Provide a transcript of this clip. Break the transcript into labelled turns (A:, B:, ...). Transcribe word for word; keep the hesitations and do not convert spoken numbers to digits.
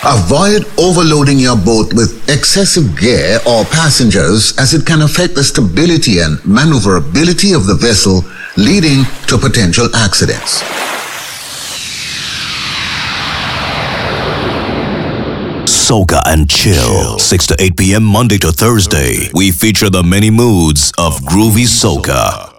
A: Avoid overloading your boat with excessive gear or passengers as it can affect the stability and maneuverability of the vessel, leading to potential accidents.
B: Soca and Chill, six to eight p.m. Monday to Thursday. We feature the many moods of groovy soca.